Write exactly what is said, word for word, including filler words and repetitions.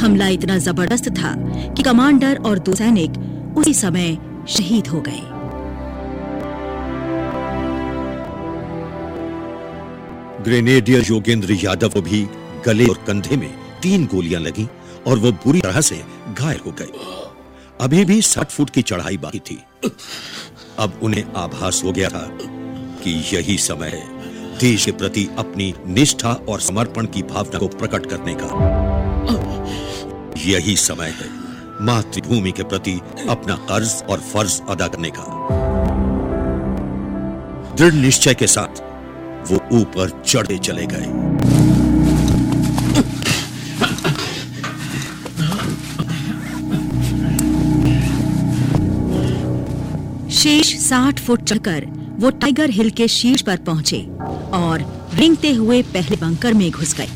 हमला इतना जबरदस्त था कि कमांडर और दो सैनिक उसी समय शहीद हो गए। ग्रेनेडियर योगेंद्र यादव को भी गले और कंधे में तीन गोलियां लगीं और वो बुरी तरह से घायल हो गए। अभी भी साठ फुट की चढ़ाई बाकी थी। अब उन्हें आभास हो गया था कि यही समय है देश के प्रति अपनी निष्ठा और समर्पण की भावना को प्रकट करने का। यही समय है मातृभूमि के प्रति अपना कर्ज और फर्ज अदा करने का। दृढ़ निश्चय के साथ वो ऊपर चढ़ते चले गए। शेष साठ फुट चढ़कर वो टाइगर हिल के शीर्ष पर पहुंचे और रेंगते हुए पहले बंकर में घुस गए।